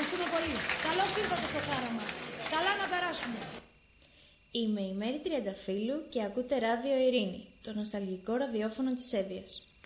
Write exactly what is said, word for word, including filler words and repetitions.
Ευχαριστούμε πολύ. Καλώς ήρθατε στο Χάραμα. Καλά να περάσουμε. Είμαι η Μέρη Τριανταφύλλου και ακούτε Ράδιο Ειρήνη, το νοσταλγικό ραδιόφωνο της Εύβοιας.